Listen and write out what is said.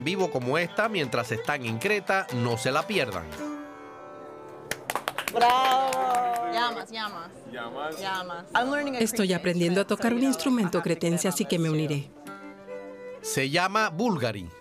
vivo como esta mientras están en Creta, no se la pierdan. ¡Bravo! Llamas. Estoy aprendiendo a tocar un instrumento cretense, así que me uniré. Se llama Bulgari.